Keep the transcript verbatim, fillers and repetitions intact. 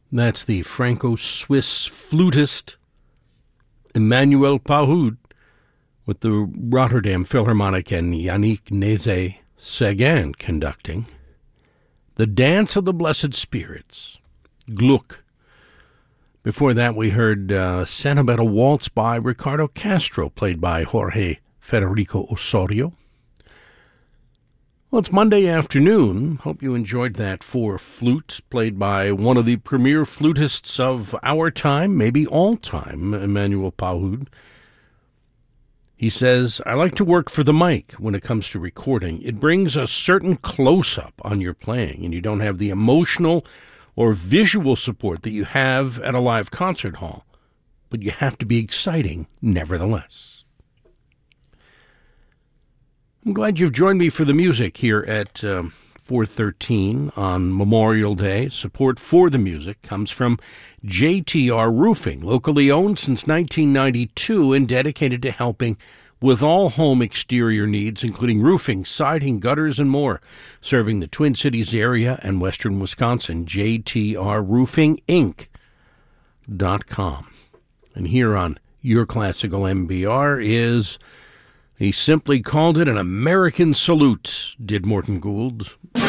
That's the Franco-Swiss flutist Emmanuel Pahud with the Rotterdam Philharmonic and Yannick Nézet-Séguin conducting. The Dance of the Blessed Spirits, Gluck. Before that, we heard uh, Santa Beta Waltz by Ricardo Castro, played by Jorge Federico Osorio. Well, it's Monday afternoon. Hope you enjoyed that for flute, played by one of the premier flutists of our time, maybe all time, Emmanuel Pahud. He says, I like to work for the mic when it comes to recording. It brings a certain close-up on your playing, and you don't have the emotional or visual support that you have at a live concert hall. But you have to be exciting nevertheless. I'm glad you've joined me for the music here at um, four thirteen on Memorial Day. Support for the music comes from J T R Roofing, locally owned since nineteen ninety-two and dedicated to helping with all home exterior needs, including roofing, siding, gutters, and more. Serving the Twin Cities area and western Wisconsin, J T R Roofing Inc dot com. And here on Your Classical M B R is... He simply called it an American salute, did Morton Gould.